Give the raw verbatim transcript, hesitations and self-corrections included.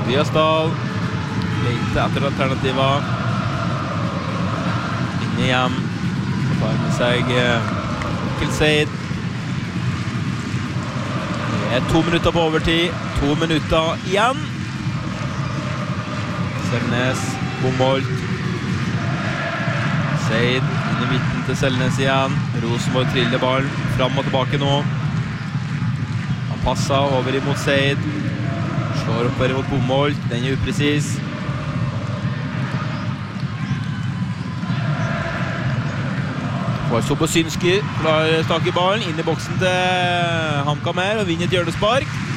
Tobias Dahl leter etter alternativer. Inne igjen. Og tar med seg Mikkel Seid. Det er to minutter på overtid. To minutter igjen. Selnes, Bomholt. Seid inn i midten til Selnes igjen. Rosenborg triller ballen fram og tilbake nå. Han passer over imot Seid. Slår oppover mot Bomholt. Den er upresis. Får Sobosynski, klarer tak i ballen, inn i boksen til HamKam her, og vinner et hjørnespark.